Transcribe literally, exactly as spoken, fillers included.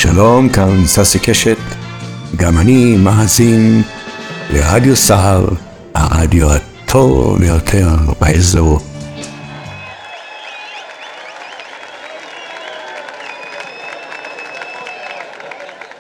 שלום, כאן ססי קשת, גם אני מאזין לרדיו סהר, הרדיו הטוב ביותר באזור.